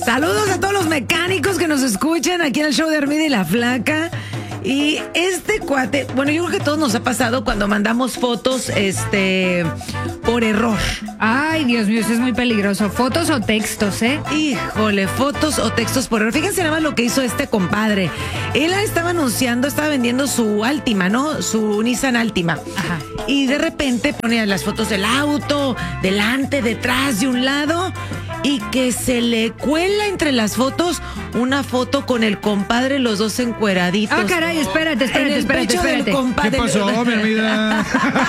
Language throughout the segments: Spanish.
Saludos a todos los mecánicos que nos escuchan aquí en el show de Armida y la Flaca. Y este cuate, bueno, yo creo que a todos nos ha pasado cuando mandamos fotos, por error. Ay, Dios mío, eso es muy peligroso. ¿Fotos o textos, Híjole, fotos o textos por error. Fíjense nada más lo que hizo este compadre. Él estaba anunciando, estaba vendiendo su Altima, ¿no? Su Nissan Altima. Ajá. Y de repente ponía las fotos del auto, delante, detrás, de un lado, y que se le cuela entre las fotos una foto con el compadre, los dos encueraditos. Ah, caray, espérate. Del compadre. ¿Qué pasó, mi vida?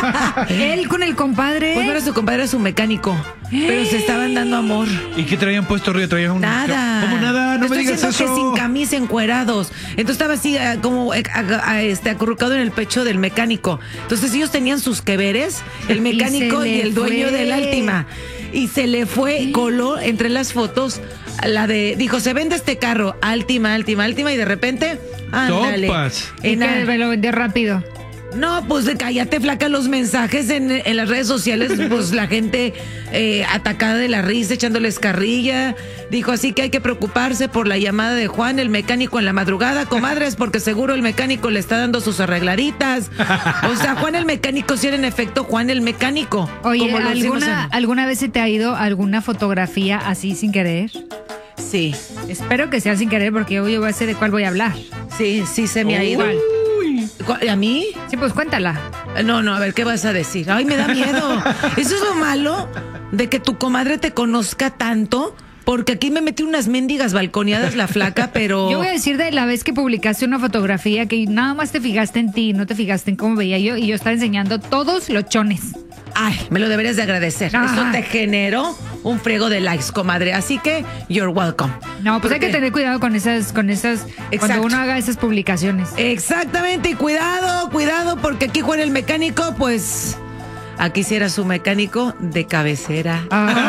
Él con el compadre. Pues no era su compadre, era su mecánico. Pero se estaban dando amor. ¿Y qué traían puesto arriba? ¿Traían un... Nada. ¿Cómo nada? No Te me estoy digas diciendo eso. que sin camisa, encuerados. Entonces estaba así como acurrucado en el pecho del mecánico. Entonces ellos tenían sus que veres, el mecánico y el dueño fue. del Altima. Y se le fue, coló entre las fotos dijo, se vende este carro, Altima, y de repente, ándale. Topas. Y que me lo vendió rápido. No, pues cállate, Flaca, los mensajes en las redes sociales, pues la gente atacada de la risa, echándoles carrilla. Dijo así que hay que preocuparse por la llamada de Juan, el mecánico, en la madrugada, comadres, porque seguro el mecánico le está dando sus arregladitas. O sea, Juan el mecánico, si era en efecto Juan el mecánico. Oye, como lo decimos ¿alguna vez se te ha ido alguna fotografía así sin querer? Sí, Espero que sea sin querer porque yo voy a sé de cuál voy a hablar. sí, se me ha ido. ¿Cuál? ¿A mí? Sí, pues cuéntala. No, a ver, ¿qué vas a decir? Ay, me da miedo. Eso es lo malo de que tu comadre te conozca tanto, porque aquí me metí unas mendigas balconeadas la Flaca, pero... Yo voy a decir de la vez que publicaste una fotografía que nada más te fijaste en ti, no te fijaste en cómo veía yo, y yo estaba enseñando todos los chones. Ay, me lo deberías de agradecer. Ajá. Eso te generó un friego de likes, comadre. Así que, you're welcome. No, pues hay Porque- que tener cuidado con esas, Exacto. cuando uno haga esas publicaciones. Exactamente, y cuidado, porque aquí Juan el mecánico, pues... Aquí sí era su mecánico de cabecera.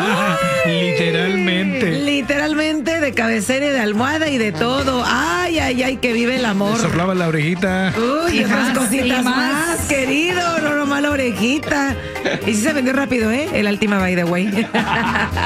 Literalmente. Literalmente de cabecera y de almohada y de todo. Ay, que vive el Le amor. soplaba la orejita. Uy, Y otras más, cositas y más. más, querido. No nomás la orejita. Y sí se vendió rápido, ¿eh? El Altima, by the way.